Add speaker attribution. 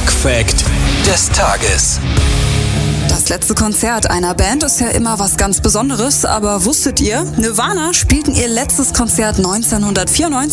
Speaker 1: Rock-Fact des Tages.
Speaker 2: Das letzte Konzert einer Band ist ja immer was ganz Besonderes, aber wusstet ihr, Nirvana spielten ihr letztes Konzert 1994